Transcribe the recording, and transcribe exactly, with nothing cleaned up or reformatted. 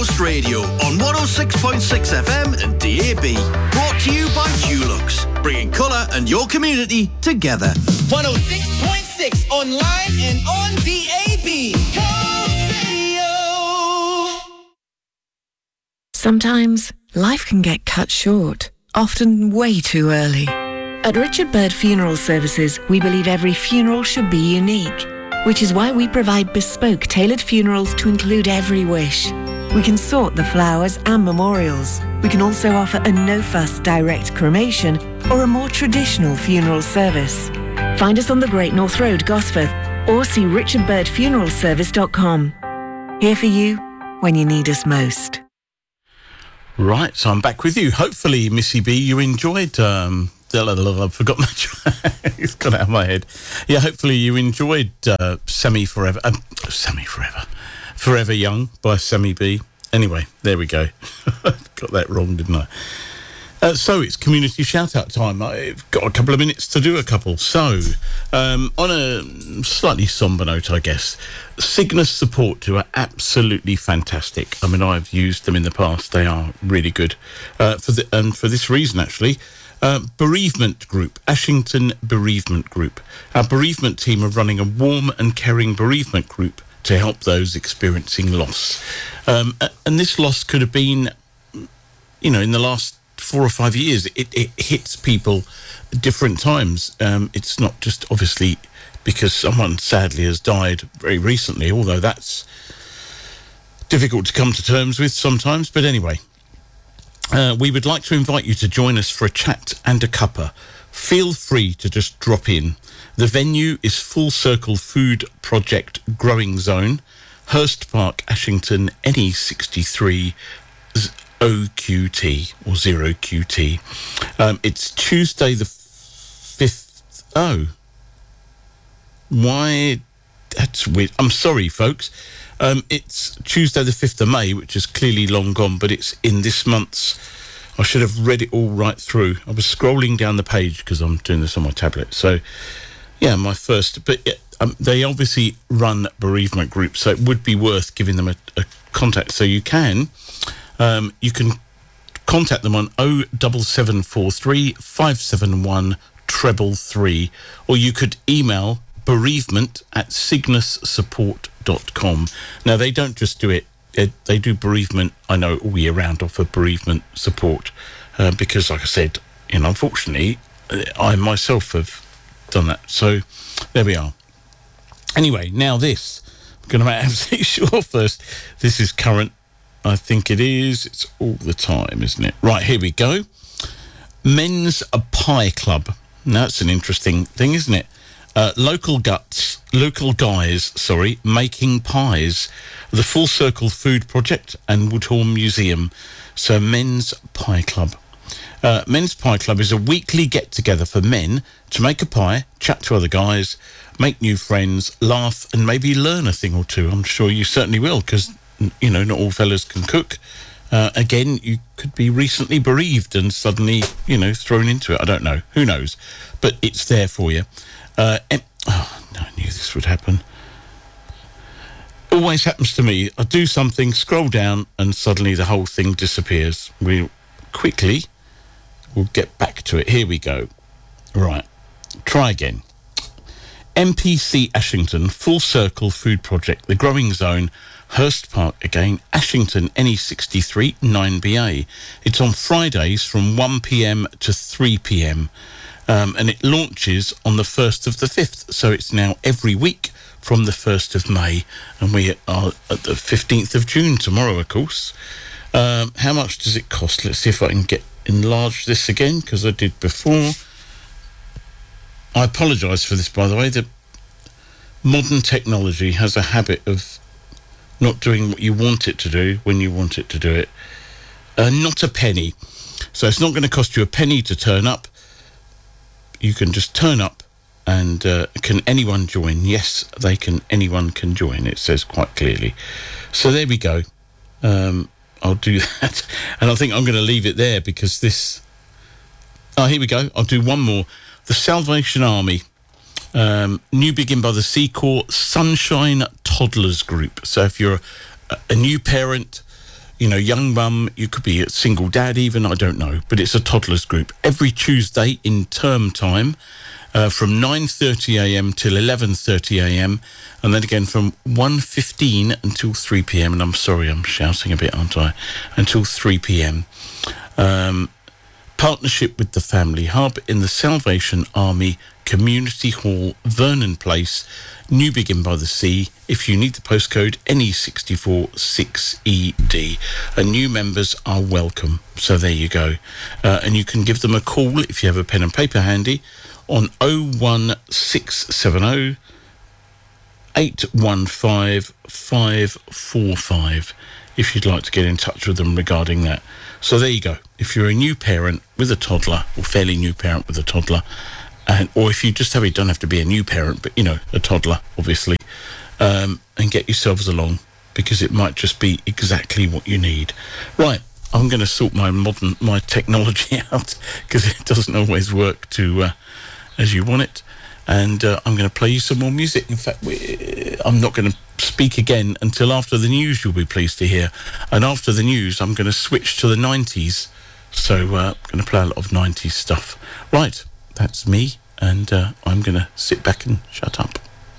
Coast Radio on one oh six point six F M and D A B. Brought to you by Dulux, bringing colour and your community together. one oh six point six online and on D A B. Coast Radio. Sometimes life can get cut short, often way too early. At Richard Bird Funeral Services, we believe every funeral should be unique, which is why we provide bespoke, tailored funerals to include every wish. We can sort the flowers and memorials. We can also offer a no-fuss direct cremation or a more traditional funeral service. Find us on the Great North Road, Gosforth, or see richard bird funeral service dot com. Here for you when you need us most. Right, so I'm back with you. Hopefully, Missy B, you enjoyed... Um I've forgotten my track. It's gone out of my head. Yeah, hopefully you enjoyed uh, Semi Forever. Um, Semi Forever. Forever Young by Semi B. Anyway, there we go. Got that wrong, didn't I? Uh, so it's community shout-out time. I've got a couple of minutes to do a couple. So, um, on a slightly sombre note, I guess, Cygnus Support, who are absolutely fantastic. I mean, I've used them in the past. They are really good. Uh, for the, and for this reason, actually... Uh, bereavement Group, Ashington Bereavement Group. Our bereavement team are running a warm and caring bereavement group to help those experiencing loss. Um, and this loss could have been, you know, in the last four or five years. It, it hits people at different times. Um, it's not just obviously because someone sadly has died very recently, although that's difficult to come to terms with sometimes. But anyway... Uh, we would like to invite you to join us for a chat and a cuppa. Feel free to just drop in. The venue is Full Circle Food Project Growing Zone, Hurst Park, Ashington, N E sixty-three O Q T or zero Q T. Um, it's Tuesday the fifth. Oh. Why? That's weird. I'm sorry, folks. Um, it's Tuesday the fifth of May, which is clearly long gone, but it's in this month's... I should have read it all right through. I was scrolling down the page because I'm doing this on my tablet. So, yeah, my first... But um, they obviously run bereavement groups, so it would be worth giving them a, a contact. So you can... Um, you can contact them on oh seven seven four three, five seven one, three three three, or you could email bereavement at cygnus support dot com. Now, they don't just do it, they do bereavement, I know, all year round, offer bereavement support, uh, because, like I said, you know, unfortunately, I myself have done that. So, there we are. Anyway, now this, I'm going to make absolutely sure first, this is current, I think it is, it's all the time, isn't it? Right, here we go. Men's Pie Club. Now, that's an interesting thing, isn't it? Uh, local guts, local guys, sorry, making pies. The Full Circle Food Project and Woodhorn Museum. So Men's Pie Club. Uh, Men's Pie Club is a weekly get-together for men to make a pie, chat to other guys, make new friends, laugh, and maybe learn a thing or two. I'm sure you certainly will, because, you know, not all fellas can cook. Uh, again, you could be recently bereaved and suddenly, you know, thrown into it. I don't know. Who knows? But it's there for you. Uh, em- oh, I knew this would happen. Always happens to me. I do something, scroll down, and suddenly the whole thing disappears. We quickly, we'll get back to it. Here we go. Right. Try again. M P C Ashington, Full Circle Food Project, The Growing Zone, Hurst Park again, Ashington, N E sixty-three, nine B A. It's on Fridays from one p.m. to three p.m. Um, and it launches on the first of the fifth, so it's now every week from the first of May, and we are at the fifteenth of June tomorrow, of course. Um, how much does it cost? Let's see if I can get enlarge this again, because I did before. I apologise for this, by the way. The modern technology has a habit of not doing what you want it to do when you want it to do it. Uh, not a penny. So it's not going to cost you a penny to turn up. You can just turn up, and uh, can anyone join? Yes, they can. Anyone can join. It says quite clearly. So there we go. Um, I'll do that, and I think I'm going to leave it there because this. Oh, here we go. I'll do one more. The Salvation Army, um, New Begin by the Sea Corps Sunshine Toddlers Group. So if you're a, a new parent, you know, young mum, you could be a single dad even, I don't know, but it's a toddlers group. Every Tuesday in term time, uh, from nine thirty a m till eleven thirty a m, and then again from one fifteen until three p m, and I'm sorry, I'm shouting a bit, aren't I? Until three p m. Um, partnership with the Family Hub in the Salvation Army Community Hall, Vernon Place, Newbiggin by the Sea. If you need the postcode, N E six four six E D. And new members are welcome. So there you go. Uh, and you can give them a call if you have a pen and paper handy on oh one six seven oh, eight one five, five four five if you'd like to get in touch with them regarding that. So there you go. If you're a new parent with a toddler, or fairly new parent with a toddler, and or if you just have it, don't have to be a new parent, but, you know, a toddler, obviously, um, and get yourselves along, because it might just be exactly what you need. Right, I'm going to sort my modern, my technology out, because it doesn't always work to uh, as you want it. And uh, I'm going to play you some more music. In fact, we, I'm not going to speak again until after the news, you'll be pleased to hear. And after the news, I'm going to switch to the nineties. So uh, I'm going to play a lot of nineties stuff. Right, that's me. And uh, I'm going to sit back and shut up.